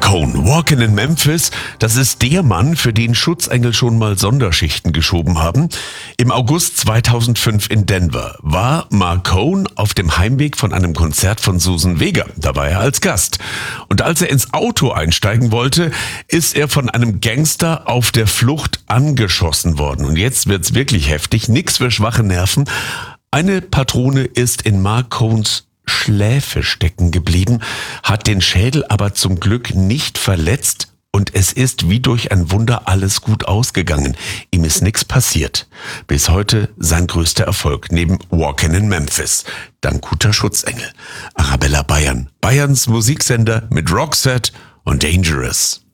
Cohn, Walkin' in Memphis, das ist der Mann, für den Schutzengel schon mal Sonderschichten geschoben haben. Im August 2005 in Denver war Marc Cohn auf dem Heimweg von einem Konzert von Suzanne Vega. Da war er als Gast. Und als er ins Auto einsteigen wollte, ist er von einem Gangster auf der Flucht angeschossen worden. Und jetzt wird's wirklich heftig. Nix für schwache Nerven. Eine Patrone ist in Marc Cohns Schläfe stecken geblieben, hat den Schädel aber zum Glück nicht verletzt und es ist wie durch ein Wunder alles gut ausgegangen. Ihm ist nichts passiert. Bis heute sein größter Erfolg neben Walkin' in Memphis. Dank guter Schutzengel. Arabella Bayern. Bayerns Musiksender mit Roxette und Dangerous.